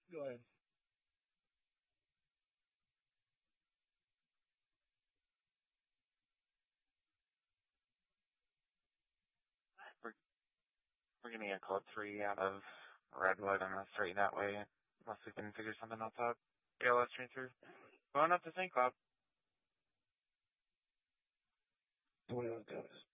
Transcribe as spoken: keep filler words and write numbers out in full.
Go ahead. We're, we're gonna get code three out of Redwood. I'm gonna straighten that way unless we can figure something else out. Yeah, let's train through. Going up to Saint Cloud. twenty-one goes.